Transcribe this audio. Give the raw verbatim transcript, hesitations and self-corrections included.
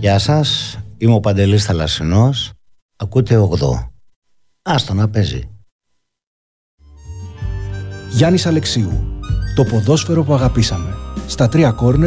Γεια σας, είμαι ο Παντελής Θαλασσινός. Ακούτε ογδώ. Άστο να παίζει. Γιάννης Αλεξίου. Το ποδόσφαιρο που αγαπήσαμε. Στα τρία κόρνερ